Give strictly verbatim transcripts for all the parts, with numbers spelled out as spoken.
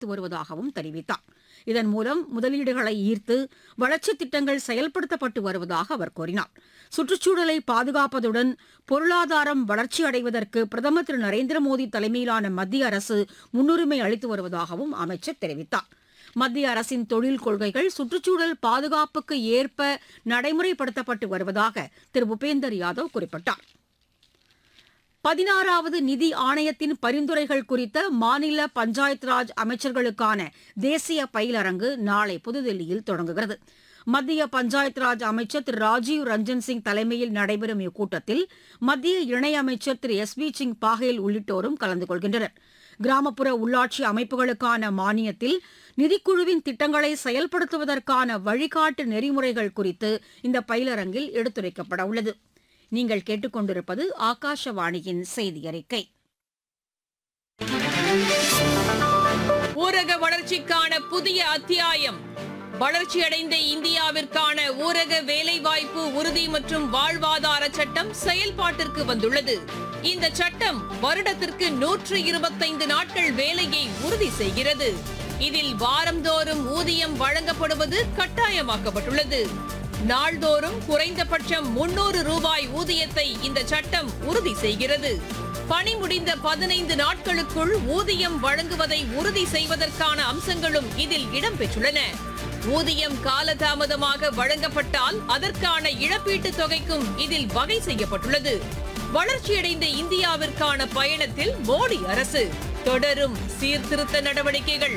அதிகரித்து வருவதாகவும் தெரிவித்தார். இதன் மூலம் முதலீடுகளை ஈர்த்து வளர்ச்சித் திட்டங்கள் செயல்படுத்தப்பட்டு வருவதாக அவர் கூறினார். சுற்றுச்சூழலை பாதுகாப்பதுடன் பொருளாதாரம் வளர்ச்சியடைவதற்கு பிரதமர் திரு நரேந்திர மோடி தலைமையிலான மத்திய அரசு முன்னுரிமை அளித்து வருவதாகவும் அமைச்சர் தெரிவித்தார். மத்திய அரசின் தொழில் கொள்கைகள் சுற்றுச்சூழல் பாதுகாப்புக்கு ஏற்ப நடைமுறைப்படுத்தப்பட்டு வருவதாக திரு பூபேந்தர் யாதவ் குறிப்பிட்டார். பதினாறாவது நிதி ஆணையத்தின் பரிந்துரைகள் குறித்த மாநில பஞ்சாயத் ராஜ் அமைச்சர்களுக்கான தேசிய பயிலரங்கு நாளை புதுதில்லியில் தொடங்குகிறது. மத்திய பஞ்சாயத் ராஜ் அமைச்சர் திரு ராஜீவ் ரஞ்சன் சிங் தலைமையில் நடைபெறும் இக்கூட்டத்தில் மத்திய இணையமைச்சர் திரு எஸ் பி சிங் பாஹேல் உள்ளிட்டோரும் கலந்து கொள்கின்றனர். கிராமப்புற உள்ளாட்சி அமைப்புகளுக்கான மானியத்தில் நிதிக்குழுவின் திட்டங்களை செயல்படுத்துவதற்கான வழிகாட்டு நெறிமுறைகள் குறித்து இந்த பயிலரங்கில் எடுத்துரைக்கப்பட உள்ளது. நீங்கள் கேட்டுக்கொண்டிருப்பது ஆகாஷவாணியின் செய்தி அறிக்கை. ஊரக வளர்ச்சிக்கான புதிய அத்தியாயம். வளர்ச்சியடைந்த இந்தியாவிற்கான ஊரக வேலைவாய்ப்பு உறுதி மற்றும் வாழ்வாதார சட்டம் செயல்பாட்டிற்கு வந்துள்ளது. இந்த சட்டம் வருடத்திற்கு நூற்று இருபத்தைந்து நாட்கள் வேலையை உறுதி செய்கிறது. இதில் வாரந்தோறும் ஊதியம் வழங்கப்படுவது கட்டாயமாக்கப்பட்டுள்ளது. நாள்தோறும் குறைந்தபட்சம் முன்னூறு ரூபாய் ஊதியத்தை இந்த சட்டம் உறுதி செய்கிறது. பணி முடிந்த பதினைந்து நாட்களுக்குள் ஊதியம் வழங்குவதை உறுதி செய்வதற்கான அம்சங்களும் இதில் இடம்பெற்றுள்ளன. ஊதியம் காலதாமதமாக வழங்கப்பட்டால் அதற்கான இழப்பீட்டுத் தொகைக்கும் இதில் வகை செய்யப்பட்டுள்ளது. வளர்ச்சியடைந்த இந்தியாவிற்கான பயணத்தில் மோடி அரசு தொடரும் சீர்திருத்த நடவடிக்கைகள்.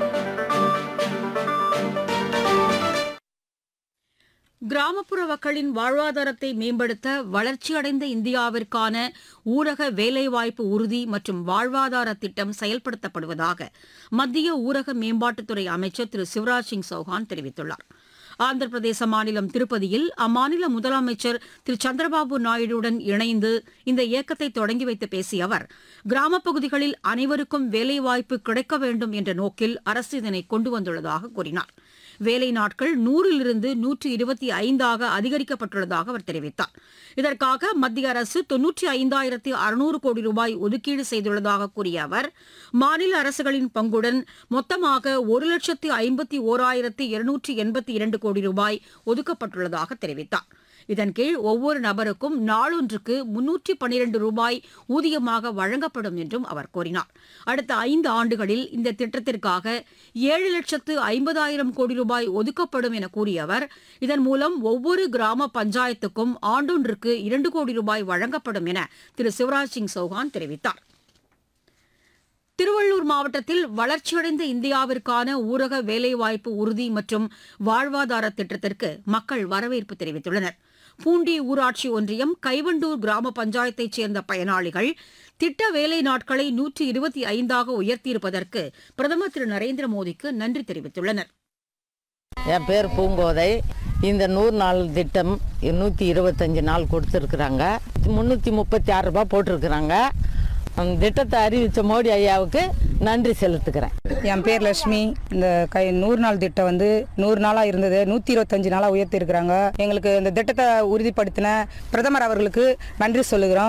கிராமப்புற மக்களின் வாழ்வாதாரத்தை மேம்படுத்த வளர்ச்சியடைந்த இந்தியாவிற்கான ஊரக வேலைவாய்ப்பு உறுதி மற்றும் வாழ்வாதார திட்டம் செயல்படுத்தப்படுவதாக மத்திய ஊரக மேம்பாட்டுத்துறை அமைச்சர் திரு சிவராஜ் சிங் சௌஹான் தெரிவித்துள்ளார். ஆந்திர பிரதேச மாநிலம் திருப்பதியில் அம்மாநில முதலமைச்சர் திரு சந்திரபாபு நாயுடுவுடன் இணைந்து இந்த இயக்கத்தை தொடங்கி வைத்து பேசிய அவர், கிராமப்பகுதிகளில் அனைவருக்கும் வேலைவாய்ப்பு கிடைக்க வேண்டும் என்ற நோக்கில் அரசு இதனை கொண்டு வந்துள்ளதாக கூறினார். வேலை நாட்கள் நூறிலிருந்து நூற்று இருபத்தி ஐந்தாக அதிகரிக்கப்பட்டுள்ளதாக அவர் தெரிவித்தார். இதற்காக மத்திய அரசு தொன்னூற்றி ஐந்தாயிரத்தி அறுநூறு கோடி ரூபாய் ஒதுக்கீடு செய்துள்ளதாக கூறிய அவர், மாநில அரசுகளின் பங்குடன் மொத்தமாக ஒரு லட்சத்து ஐம்பத்தி ஓராயிரத்தி இருநூற்றி எண்பத்தி இரண்டு கோடி ரூபாய் ஒதுக்கப்பட்டுள்ளதாக தெரிவித்தார். இதன் கீழ் ஒவ்வொரு நபருக்கும் நாளொன்றுக்கு முன்னூற்றி பனிரண்டு ரூபாய் ஊதியமாக வழங்கப்படும் என்றும் அவர் கூறினார். அடுத்த ஐந்து ஆண்டுகளில் இந்த திட்டத்திற்காக ஏழு லட்சத்து ஐம்பதாயிரம் கோடி ரூபாய் ஒதுக்கப்படும் என கூறிய அவர், இதன் மூலம் ஒவ்வொரு கிராம பஞ்சாயத்துக்கும் ஆண்டொன்றுக்கு இரண்டு கோடி ரூபாய் வழங்கப்படும் என திரு சிவராஜ் சிங் சௌஹான் தெரிவித்தார். திருவள்ளூர் மாவட்டத்தில் வளர்ச்சியடைந்த இந்தியாவிற்கான ஊரக வேலைவாய்ப்பு உறுதி மற்றும் வாழ்வாதார திட்டத்திற்கு மக்கள் வரவேற்பு தெரிவித்துள்ளனர். பூண்டி ஊராட்சி ஒன்றியம் கைவண்டூர் கிராம பஞ்சாயத்தைச் சேர்ந்த பயனாளிகள் திட்ட வேலை நாட்களை நூற்றி இருபத்தி ஐந்தாக உயர்த்தியிருப்பதற்கு பிரதமர் திரு நரேந்திர மோடிக்கு நன்றி தெரிவித்துள்ளனர். என் பேர் பூங்கோதை. இந்த நூறு நாள் திட்டம் நூற்றி இருபத்தஞ்சு நாள் கொடுத்துருக்குறாங்க. முந்நூற்றி முப்பத்தி ஆறு ரூபாய் போட்டிருக்கிறாங்க. திட்டத்தை அறிவித்த மோடி ஐயாவுக்கு நன்றி செலுத்துக்கிறேன். என் பேர் லட்சுமி. இந்த கை நூறு நாள் திட்டம் வந்து நூறு நாளாக இருந்தது நூற்றி இருபத்தஞ்சு நாளாக உயர்த்தி இருக்கிறாங்க. எங்களுக்கு இந்த திட்டத்தை உறுதிப்படுத்தின பிரதமர் அவர்களுக்கு நன்றி சொல்லுகிறோம்.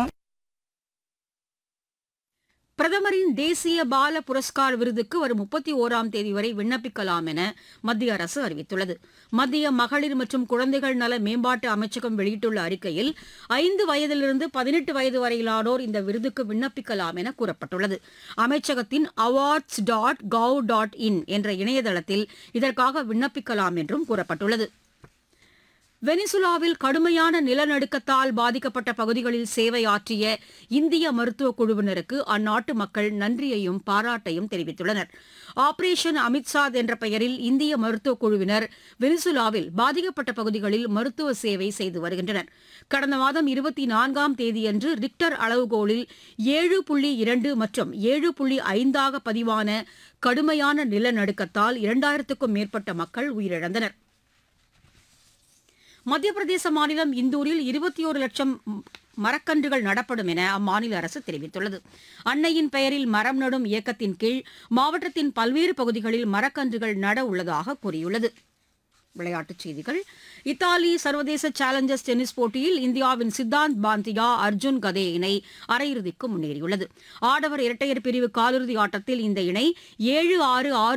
பிரதமரின் தேசிய பால புரஸ்கார் விருதுக்கு வரும் முப்பத்தி ஓராம் தேதி வரை விண்ணப்பிக்கலாம் என மத்திய அரசு அறிவித்துள்ளது. மத்திய மகளிர் மற்றும் குழந்தைகள் நல மேம்பாட்டு அமைச்சகம் வெளியிட்டுள்ள அறிக்கையில் ஐந்து வயதிலிருந்து பதினெட்டு வயது வரையிலானோர் இந்த விருதுக்கு விண்ணப்பிக்கலாம் என கூறப்பட்டுள்ளது. அமைச்சகத்தின் awards dot gov dot in என்ற இணையதளத்தில் இதற்காக விண்ணப்பிக்கலாம் என்றும் கூறப்பட்டுள்ளது. வெனிசுலாவில் கடுமையான நிலநடுக்கத்தால் பாதிக்கப்பட்ட பகுதிகளில் சேவையாற்றிய இந்திய மருத்துவக் குழுவினருக்கு அந்நாட்டு மக்கள் நன்றியையும் பாராட்டையும் தெரிவித்துள்ளனர். ஆபரேஷன் அமித்சாத் என்ற பெயரில் இந்திய மருத்துவக் குழுவினர் வெனிசுலாவில் பாதிக்கப்பட்ட பகுதிகளில் மருத்துவ சேவை செய்து வருகின்றனர். கடந்த மாதம் இருபத்தி நான்காம் தேதியன்று ரிக்டர் அளவுகோலில் ஏழு புள்ளி இரண்டு மற்றும் ஏழு புள்ளி ஐந்தாக பதிவான கடுமையான நிலநடுக்கத்தால் இரண்டாயிரத்துக்கும் மேற்பட்ட மக்கள் உயிரிழந்தனர். மத்திய பிரதேச மாநிலம் இந்தூரில் இருபத்தி ஒரு லட்சம் மரக்கன்றுகள் நடப்படும் என அம்மாநில அரசு தெரிவித்துள்ளது. அன்னையின் பெயரில் மரம் நடும் இயக்கத்தின் கீழ் மாவட்டத்தின் பல்வேறு பகுதிகளில் மரக்கன்றுகள் நட உள்ளதாக கூறியுள்ளது. விளையாட்டுச் செய்திகள். இத்தாலி சர்வதேச சேலஞ்சர்ஸ் டென்னிஸ் போட்டியில் இந்தியாவின் சித்தாந்த் பாந்தியா அர்ஜுன் கதே இணை அரையிறுதிக்கு முன்னேறியுள்ளது. ஆடவர் இரட்டையர் பிரிவு காலிறுதி ஆட்டத்தில் இந்த இணை ஏழு ஆறு ஆறு